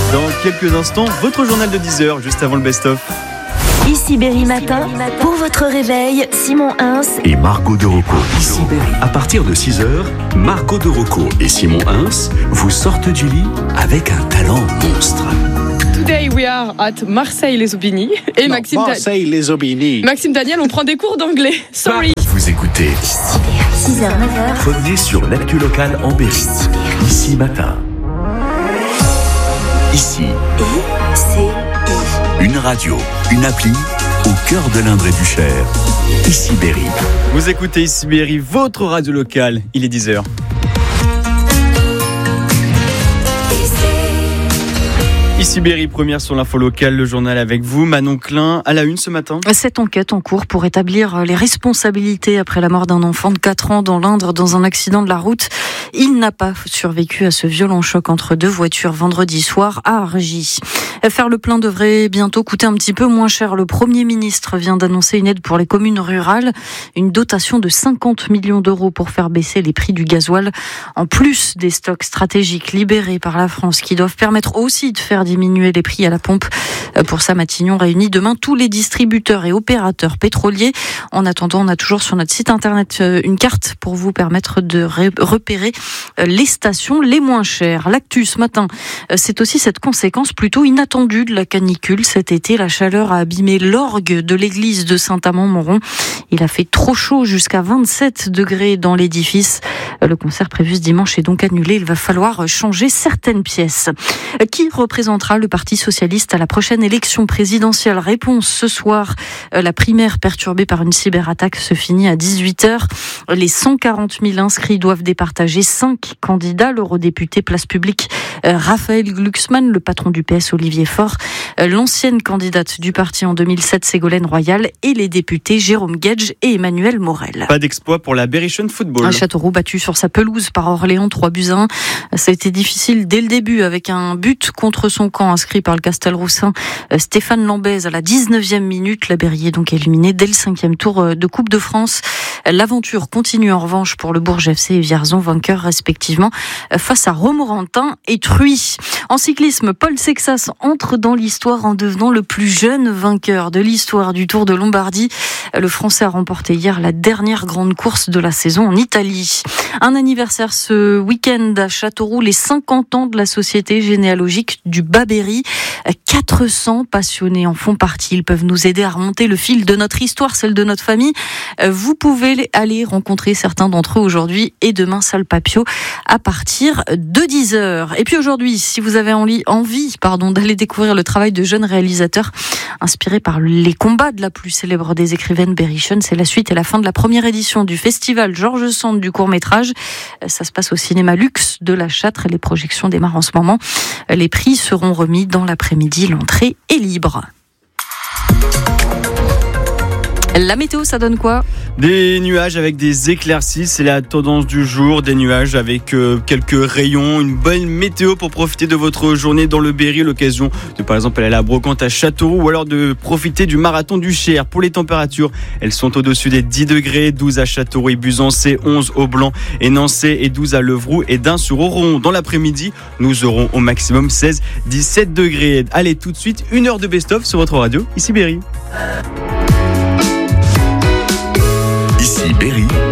Dans quelques instants, votre journal de 10h, juste avant le best-of. Ici Berry Matin, pour votre réveil, Simon Hins et Marco de Rocco. Ici Berry. À partir de 6h, Marco de Rocco et Simon Hins vous sortent du lit avec un talent monstre. Today we are at Marseille-les-Aubigny et Maxime Daniel, on prend des cours d'anglais. Sorry. Vous écoutez Ici Berry, 6h, 9h. Revenez sur l'actu locale en Berry. Ici Matin. Ici. Une radio, une appli, au cœur de l'Indre et du Cher. Ici Berry. Vous écoutez Ici Berry, votre radio locale. Il est 10h. Ici Berry, première sur l'info locale, le journal avec vous. Manon Klein, à la une ce matin. Cette enquête en cours pour établir les responsabilités après la mort d'un enfant de 4 ans dans l'Indre dans un accident de la route. Il n'a pas survécu à ce violent choc entre deux voitures vendredi soir à Argy. Faire le plein devrait bientôt coûter un petit peu moins cher. Le Premier ministre vient d'annoncer une aide pour les communes rurales, une dotation de 50 millions d'euros pour faire baisser les prix du gasoil, en plus des stocks stratégiques libérés par la France qui doivent permettre aussi de faire diminuer les prix à la pompe. Pour ça, Matignon réunit demain tous les distributeurs et opérateurs pétroliers. En attendant, on a toujours sur notre site internet une carte pour vous permettre de repérer les stations les moins chères. L'actu ce matin, c'est aussi cette conséquence plutôt inattendue de la canicule. Cet été, la chaleur a abîmé l'orgue de l'église de Saint-Amand-Montrond. Il a fait trop chaud, jusqu'à 27 degrés dans l'édifice. Le concert prévu ce dimanche est donc annulé. Il va falloir changer certaines pièces. Qui représentera le Parti socialiste à la prochaine élection présidentielle? Réponse ce soir. La primaire perturbée par une cyberattaque se finit à 18h. Les 140 000 inscrits doivent départager 5 candidats. L'eurodéputé Place Publique Raphaël Glucksmann, le patron du PS Olivier Faure, l'ancienne candidate du parti en 2007 Ségolène Royal et les députés Jérôme Guedj et Emmanuel Morel. Pas d'exploit pour la Berrichonne Football. Un Châteauroux battu sur sa pelouse par Orléans 3-1. Ça a été difficile dès le début avec un but contre son camp inscrit par le Castelroussin Stéphane Lambez à la 19e minute. La Berry est donc éliminée dès le 5e tour de Coupe de France. L'aventure continue en revanche pour le Bourges FC et Vierzon, vainqueurs respectivement face à Romorantin et Truy. En cyclisme, Paul Sexas entre dans l'histoire en devenant le plus jeune vainqueur de l'histoire du Tour de Lombardie. Le Français a remporté hier la dernière grande course de la saison en Italie. Un anniversaire ce week-end à Châteauroux, les 50 ans de la Société généalogique du Bas-Berry. 400 passionnés en font partie. Ils peuvent nous aider à remonter le fil de notre histoire, celle de notre famille. Vous pouvez aller rencontrer certains d'entre eux aujourd'hui et demain, salle Papio, à partir de 10h. Et puis aujourd'hui, si vous avez envie d'aller découvrir le travail de jeunes réalisateurs inspirés par les combats de la plus célèbre des écrivaines berrichonnes, c'est la suite et la fin de la première édition du festival Georges Sand du court-métrage. Ça se passe au cinéma Luxe de la Châtre. Les projections démarrent en ce moment. Les prix seront remis dans l'après-midi. L'entrée est libre. La météo, ça donne quoi ? Des nuages avec des éclaircies, c'est la tendance du jour. Des nuages avec quelques rayons, une bonne météo pour profiter de votre journée dans le Berry. L'occasion de par exemple aller à la brocante à Châteauroux ou alors de profiter du marathon du Cher. Pour les températures, elles sont au-dessus des 10 degrés, 12 à Châteauroux et Buzancé, 11 au Blanc et Nancé et 12 à Levroux et d'Ain-sur-Oron. Dans l'après-midi, nous aurons au maximum 16-17 degrés. Allez, tout de suite, 1 heure de best-of sur votre radio, ici Berry. Ici Berry.